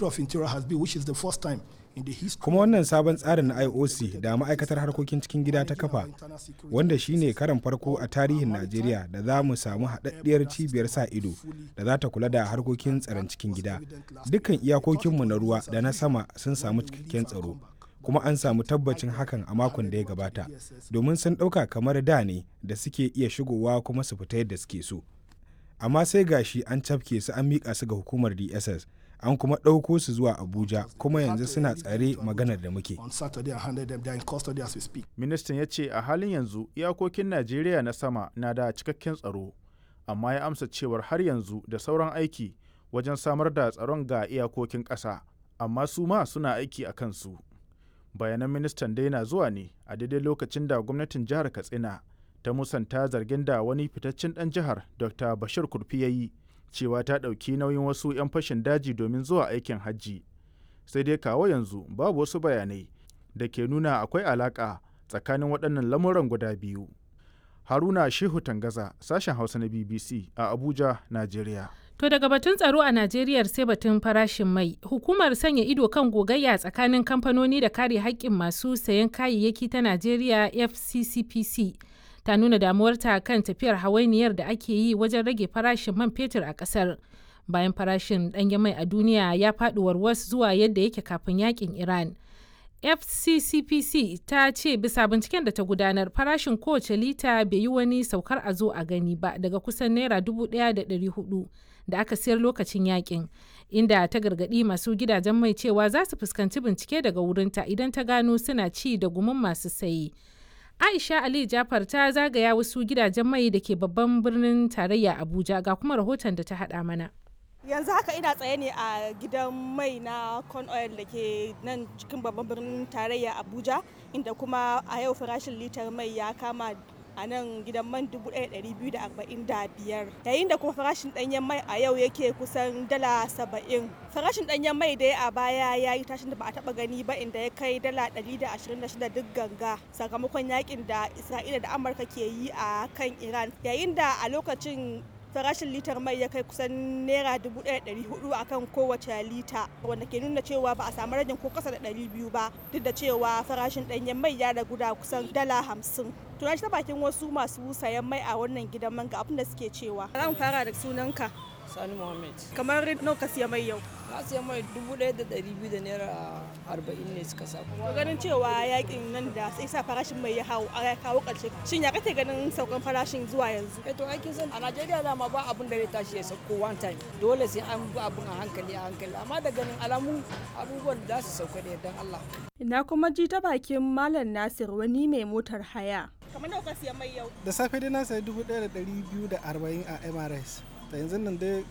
Ministry of Interior has been, which is the first time in the history. Kuma wannan sabon tsarin na IOC da ma'aikatar harkokin cikin gida ta kafa, wanda shine karan farko a tarihin Najeriya da za mu samu haɗaɗɗiyar cibiyar sa ido da za ta kula da harkokin tsaron cikin gida. Dukkan iyakokinmu na ruwa da na sama sun samu cikakken tsaro. Kuma an samu tabbacin hakan a makon da ya gabata, domin sun ɗauka kamar da ne da suke iya shigowa kuma su fita yadda suke so. Amma sai gashi an cafke su an miƙa su ga hukumar DSS, an kuma ɗauko su zuwa Abuja, kuma yanzu suna tsare maganar da muke. Ministan ya ce a halin yanzu iyakokin Najeriya na sama na da cikakken tsaro, amma ya amsa cewar har yanzu da sauran aiki wajen samar da tsaron ga iyakokin ƙasa, amma su ma suna aiki a kansu. Bayanan ministan dai na zuwa ne a daidai lokacin da gwamnatin jihar Katsina ta musanta zargin da wani fitaccen ɗan jihar Dr. Bashir Kurfi ya yi cewa ta ɗauki nauyin wasu 'yan fashin daji domin zuwa aikin hajji. Sai dai kawo yanzu babu wasu bayanai da ke nuna akwai alaƙa tsakanin waɗannan lamuran guda biyu. Haruna Shehu Tangaza, sashen Hausa na BBC a Abuja, Najeriya. To daga batun tsaro a Najeriya sai batun farashin mai. Hukumar sanya ido kan gogayya tsakanin kamfanoni da kare haƙƙin masu sayan kayayyaki ta Najeriya FCCPC ta nuna damuwarta kan tafiyar hawainiyar da ake yi wajen rage farashin man fetur a ƙasar. Bayan farashin ɗanyen mai a duniya ya faɗi warwas zuwa yadda yake kafin yaƙin Iran. FCCPC ta ce bisa binciken da ta gudanar farashin kowace lita bai yi wani saukar a zo a gani ba daga kusan naira 1,400 da aka sayar lokacin yakin, inda ta gargadi masu gidajen mai cewa za su fuskanci bincike daga wurinta idan ta gano suna ci da gumin masu saye. Aisha Ali Jafar ta zagaya wasu gidajen mai da ke babban birnin tarayya Abuja, ga kuma rahoton da ta haɗa mana. Yanzu haka ina tsaye ne a gidan mai na Con Oil da ke nan cikin babban birnin tarayya Abuja, inda kuma a yau farashin litar mai ya kama a nan gidan man 1,245, yayin da kuma farashin ɗanyen mai a yau yake kusan dala 70. Farashin ɗanyen mai dai a baya ya yi tashin da ba a taɓa gani ba, inda ya kai dala 126 duk ganga sakamakon yakin da Isra'ila da Amurka ke yi a kan Iran, yayin da a lokacin farashin litar mai ya kai kusan naira 1,400 akan kowace lita, wanda ke nuna cewa ba a samu rajin ko kasa da 200 ba, duk da cewa farashin ɗanyen mai ya ragu da kusan dala 50. Tuna ta bakin wasu masu sayan mai a wannan gidan man ga abin da suke cewa. Zan fara da sunanka. Sani Muhammad. Kamar nawa ka siya mai yau? Na siya mai 1,200 da naira 40 ne suka sa. To ganin cewa yakin nan da sai sa farashin mai ya kawo ƙarshe. Shin ya kake ganin saukan farashin zuwa yanzu? To aikin san a Najeriya dama ba abin da zai tashi ya sauko one time. Dole sai an bi abin a hankali, amma da ganin alamu abubuwan da za su sauka da yardan Allah. Ina kuma ji ta bakin Malam Nasir, wani mai motar haya. Kamar nawa ka siya mai yau? Da safe dai na sayi 1,240 a MRS. Da yanzu nan dai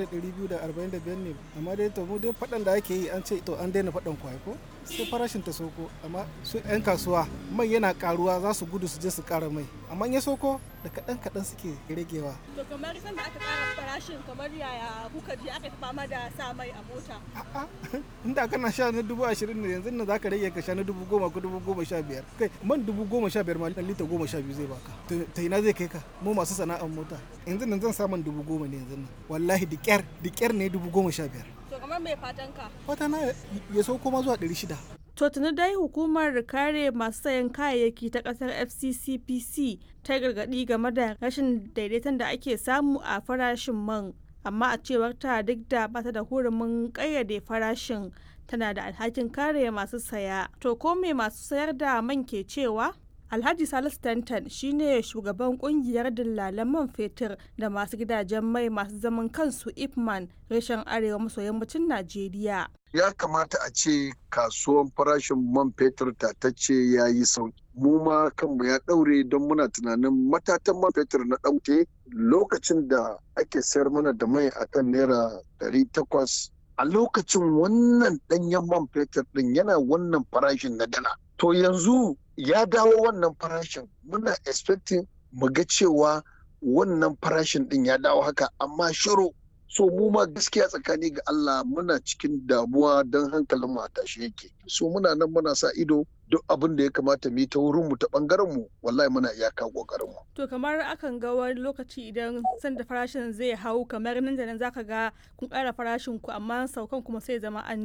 1,245 ne, amma dai to mu dai faɗan da ake yi an ce to an daina faɗan kwai ko sai farashin ta soko, amma su 'yan kasuwa mai yana karuwa za su gudu su je su ƙara mai, amma ya soko da kaɗan suke ragewa. To kamar sanda aka ƙara farashin kamar yaya kuka je aka fama da sa mai a mota? A'a, inda kana sha na 20,000 ne, yanzu nan za ka rage ka sha na 10,000 ko 15,000. Kai man 15,000 ma lita 12 zai baka. Ta ina zai kai ka? Mu masu sana'ar mota. Yanzu nan zan samun 10,000 ne yanzu nan. Wallahi da ƙyar ne 15,000. To kamar mai fatan ka? Fata na ya sauko ma zuwa 600. To tuni dai hukumar kare masu sayan kayayyaki ta kasar FCCPC ta gargaɗi game da rashin daidaiton da ake samu a farashin man, amma a cewar ta duk da bata da hurumin ƙayyade farashin, tana da alhakin kare masu saya. To ko me masu sayar da man ke cewa? Alhaji Salisu Tantan shine shugaban kungiyar dillalan man fetur da masu gidajen mai masu zaman kansu Ipman reshen arewa maso yammacin Najeriya. Ya kamata a ce kasuwan farashin man fetur tatacce ya yi sauki. Mu ma kanmu ya ɗaure don muna tunanin matatan man fetur na ɗauke lokacin da ake sayar mana da mai akan naira 800. A lokacin wannan ɗanyen man fetur ɗin yana wannan farashin na dala. To yanzu ya dawo wannan farashin, muna expecting mu ga cewa wannan farashin din ya dawo haka, amma shiru. So mu ma gaskiya tsakani ga Allah muna cikin damuwa don hankalin mu a tashi yake. So muna nan muna sa ido duk abin da ya kamata mu yi ta wurin mu ta bangaren mu, wallahi muna iyaka kokarin mu. To kamar akan ga wani lokaci idan sanda farashin zai hau kamar nan da nan zaka ga kun ƙara farashin ku, amma saukan kuma sai zama an